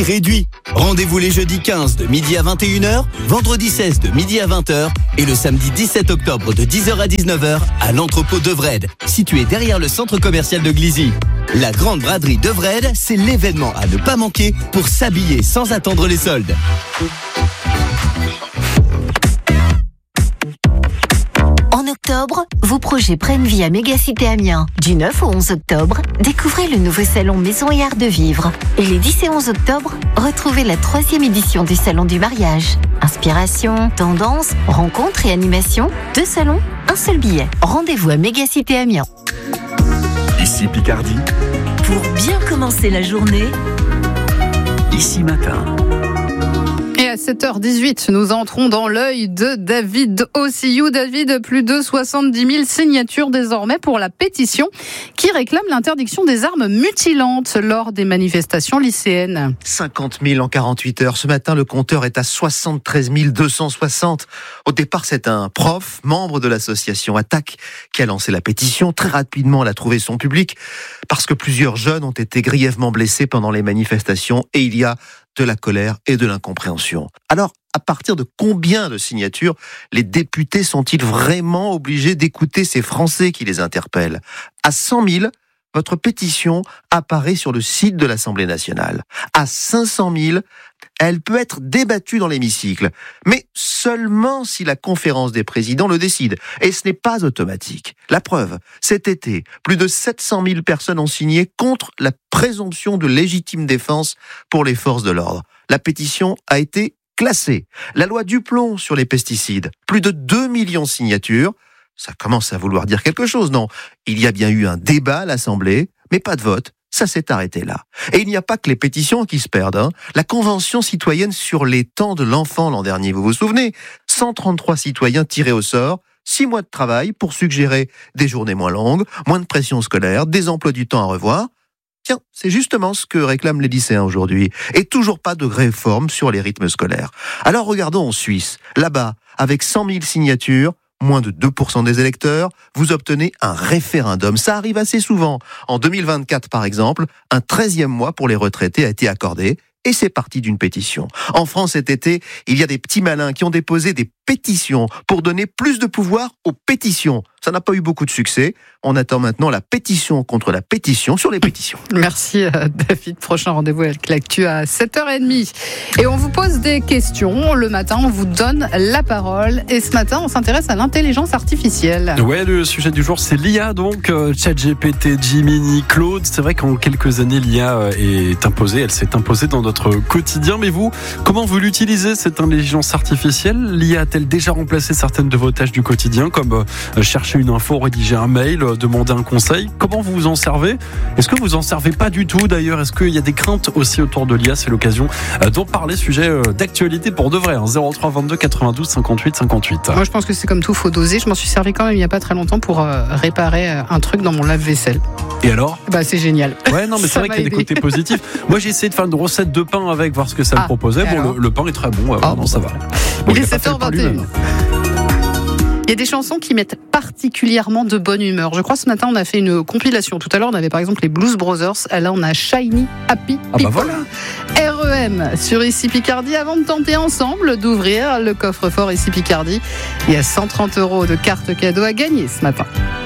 prix réduit. Rendez-vous les jeudis 15 de midi à 21h, vendredi 16 de midi à 20h et le samedi 17 octobre de 10h à 19h à l'entrepôt Devred, situé derrière le centre commercial de Glizy. La grande braderie Devred, c'est l'événement à ne pas manquer pour s'habiller sans attendre les soldes. En octobre, vos projets prennent vie à Mégacité Amiens. Du 9 au 11 octobre, découvrez le nouveau salon Maison et Art de Vivre. Et les 10 et 11 octobre, retrouvez la 3e édition du Salon du Mariage. Inspiration, tendance, rencontres et animation, 2 salons, un seul billet. Rendez-vous à Mégacité Amiens. Ici Picardie. Pour bien commencer la journée, Ici Matin. Et à 7h18, nous entrons dans l'œil de David Ossiyou. David, plus de 70 000 signatures désormais pour la pétition qui réclame l'interdiction des armes mutilantes lors des manifestations lycéennes. 50 000 en 48 heures. Ce matin, le compteur est à 73 260. Au départ, c'est un prof, membre de l'association Attaque, qui a lancé la pétition. Très rapidement, elle a trouvé son public parce que plusieurs jeunes ont été grièvement blessés pendant les manifestations et il y a de la colère et de l'incompréhension. Alors, à partir de combien de signatures les députés sont-ils vraiment obligés d'écouter ces Français qui les interpellent ? À 100 000, votre pétition apparaît sur le site de l'Assemblée nationale. À 500 000, elle peut être débattue dans l'hémicycle, mais seulement si la conférence des présidents le décide. Et ce n'est pas automatique. La preuve, cet été, plus de 700 000 personnes ont signé contre la présomption de légitime défense pour les forces de l'ordre. La pétition a été classée. La loi Duplon sur les pesticides, plus de 2 millions de signatures. Ça commence à vouloir dire quelque chose, non ? Il y a bien eu un débat à l'Assemblée, mais pas de vote. Ça s'est arrêté là. Et il n'y a pas que les pétitions qui se perdent. La Convention citoyenne sur les temps de l'enfant l'an dernier, vous vous souvenez ? 133 citoyens tirés au sort, 6 mois de travail pour suggérer des journées moins longues, moins de pression scolaire, des emplois du temps à revoir. Tiens, c'est justement ce que réclament les lycéens aujourd'hui. Et toujours pas de réforme sur les rythmes scolaires. Alors regardons en Suisse. Là-bas, avec 100 000 signatures, moins de 2% des électeurs, vous obtenez un référendum. Ça arrive assez souvent. En 2024, par exemple, un 13e mois pour les retraités a été accordé. Et c'est parti d'une pétition. En France, cet été, il y a des petits malins qui ont déposé des pétitions pour donner plus de pouvoir aux pétitions. Ça n'a pas eu beaucoup de succès. On attend maintenant la pétition contre la pétition sur les pétitions. Merci David. Prochain rendez-vous avec l'actu à 7h30. Et on vous pose des questions. Le matin, on vous donne la parole. Et ce matin, on s'intéresse à l'intelligence artificielle. Ouais, le sujet du jour, c'est l'IA. Donc, ChatGPT, Gemini, Claude. C'est vrai qu'en quelques années, l'IA est imposée. Elle s'est imposée dans notre quotidien. Mais vous, comment vous l'utilisez, cette intelligence artificielle ? L'IA a-t-elle déjà remplacé certaines de vos tâches du quotidien, comme chercher une info, rédiger un mail, demander un conseil ? Comment vous vous en servez ? Est-ce que vous en servez pas du tout d'ailleurs ? Est-ce qu'il y a des craintes aussi autour de l'IA ? C'est l'occasion d'en parler, sujet d'actualité pour de vrai. 03 22 92 58 58. Moi je pense que c'est comme tout, faut doser. Je m'en suis servi quand même il n'y a pas très longtemps pour réparer un truc dans mon lave-vaisselle. Et alors ? Bah c'est génial. Ouais, non mais c'est vrai qu'il y a des côtés positifs. Moi j'ai essayé de faire une recette de pain avec, voir ce que ça me proposait. Bon, le pain est très bon. Non, ça va. Bon, il est 7h21. Il y a des chansons qui mettent particulièrement de bonne humeur. Je crois ce matin on a fait une compilation. Tout à l'heure on avait par exemple les Blues Brothers. Là on a Shiny Happy People. Voilà. REM sur Ici Picardie. Avant de tenter ensemble d'ouvrir le coffre-fort Ici Picardie, il y a 130 € de cartes cadeaux à gagner ce matin.